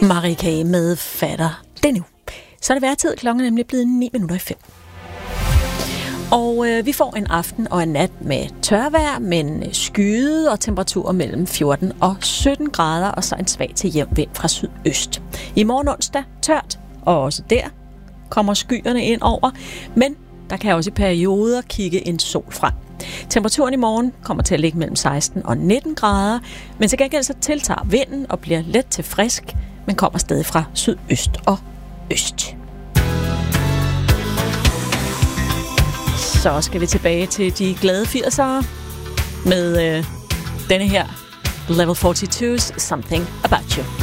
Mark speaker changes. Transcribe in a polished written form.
Speaker 1: Marie K. med Fatter det nu. Så er det værtid. Klokken er nemlig blevet 5:09. Og vi får en aften og en nat med tørvejr, men skyet og temperaturer mellem 14 og 17 grader, og så en svag til jævn vind fra sydøst. I morgen onsdag tørt, og også der kommer skyerne ind over, men der kan også i perioder kigge en sol frem. Temperaturen i morgen kommer til at ligge mellem 16 og 19 grader, men til gengæld så tiltager vinden og bliver let til frisk, men kommer stadig fra sydøst og øst. Så skal vi tilbage til de glade 80'ere med denne her Level 42's Something About You.